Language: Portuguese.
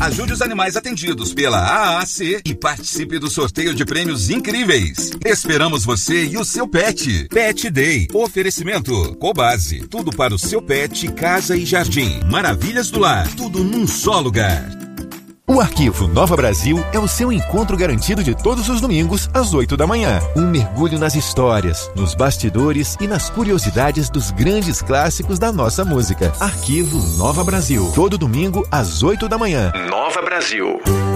Ajude os animais atendidos pela AAC e participe do sorteio de prêmios incríveis. Esperamos você e o seu pet. Pet Day. Oferecimento Cobase. Tudo para o seu pet, casa e jardim. Maravilhas do lar. Tudo num só lugar. O Arquivo Nova Brasil é o seu encontro garantido de todos os domingos, às 8 da manhã. Um mergulho nas histórias, nos bastidores e nas curiosidades dos grandes clássicos da nossa música. Arquivo Nova Brasil. Todo domingo, às 8 da manhã. Nova Brasil.